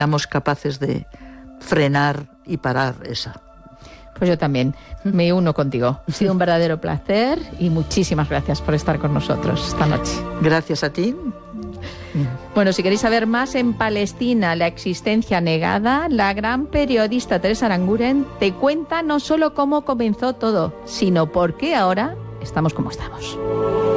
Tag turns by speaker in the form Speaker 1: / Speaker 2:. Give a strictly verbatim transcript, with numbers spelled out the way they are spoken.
Speaker 1: seamos capaces de frenar y parar esa.
Speaker 2: Pues yo también me uno contigo. Ha sido un verdadero placer y muchísimas gracias por estar con nosotros esta noche.
Speaker 1: Gracias a ti.
Speaker 2: Bueno, si queréis saber más, en Palestina, la existencia negada, la gran periodista Teresa Aranguren te cuenta no solo cómo comenzó todo, sino por qué ahora estamos como estamos.